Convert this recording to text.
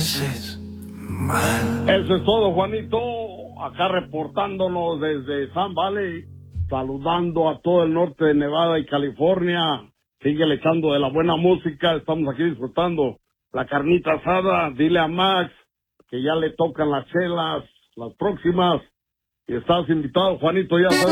haces mal. Eso es todo, Juanito. Acá reportándonos desde Sun Valley, saludando a todo el norte de Nevada y California. Sigue echando de la buena música. Estamos aquí disfrutando la carnita asada. Dile a Max que ya le tocan las chelas, las próximas. Y estás invitado, Juanito, ya sabes.